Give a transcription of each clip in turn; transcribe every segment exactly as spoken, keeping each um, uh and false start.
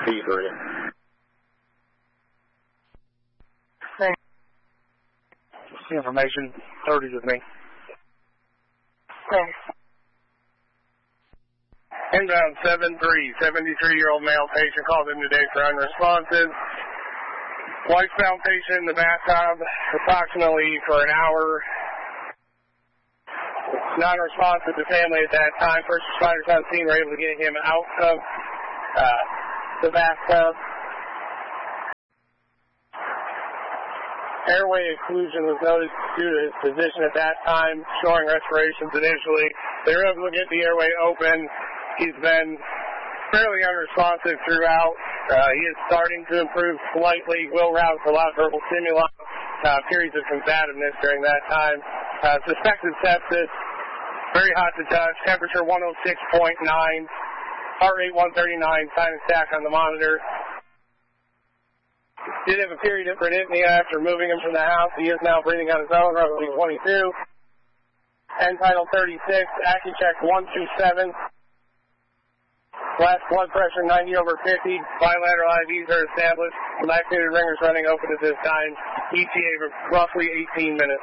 B three. Thanks. Information, thirties with me. Thanks. Inbound seven three, seventy-three-year-old male patient called in today for unresponsive. Wifebound patient in the bathtub approximately for an hour. Non-responsive to family at that time. First responders on scene were able to get him out of uh, the bathtub. Airway occlusion was noted due to his position at that time, showing respirations initially. They were able to get the airway open. He's been fairly unresponsive throughout. Uh, he is starting to improve slightly. Will route for loud verbal stimuli. Uh, periods of combativeness during that time. Uh, suspected sepsis. Very hot to touch. Temperature one oh six point nine. Heart rate one thirty-nine. Sinus stack on the monitor. Did have a period of arrhythmia after moving him from the house. He is now breathing on his own, roughly twenty-two. End tidal thirty-six. AccuCheck one two seven. Last blood pressure ninety over fifty. Bilateral I Vs are established. Lactated ringers running open at this time. E T A roughly eighteen minutes.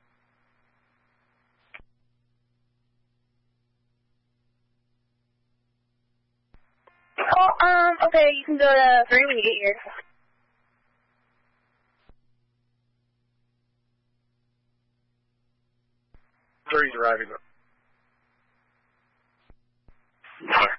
Oh, um, okay, you can go to three when you get here. Three's arriving.